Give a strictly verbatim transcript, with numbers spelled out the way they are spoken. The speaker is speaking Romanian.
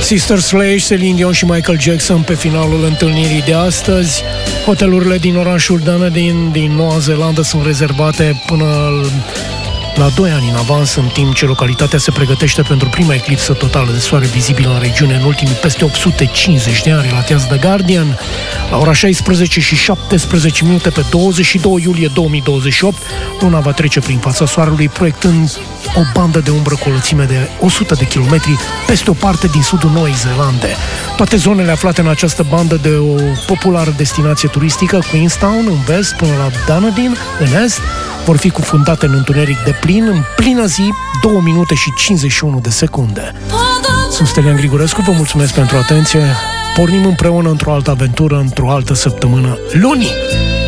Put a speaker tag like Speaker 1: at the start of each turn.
Speaker 1: Sister Sledge, Celine Dion și Michael Jackson pe finalul întâlnirii de astăzi. Hotelurile din orașul Dunedin din Noua Zeelandă sunt rezervate până la doi ani în avans, în timp ce localitatea se pregătește pentru prima eclipsă totală de soare vizibilă în regiune în ultimii peste opt sute cincizeci de ani, relatează The Guardian. La ora șaisprezece și șaptesprezece minute pe douăzeci și doi iulie două mii douăzeci și opt, luna va trece prin fața soarelui, proiectând o bandă de umbră cu o lățime de o sută de kilometri peste o parte din sudul Noii Zeelande. Toate zonele aflate în această bandă de o populară destinație turistică, Queenstown în vest până la Dunedin în est, vor fi cufundate în întuneric de plin, în plină zi, două minute și cincizeci și unu de secunde. Sunt Stelian Grigorescu, vă mulțumesc pentru atenție. Pornim împreună într-o altă aventură, într-o altă săptămână, luni!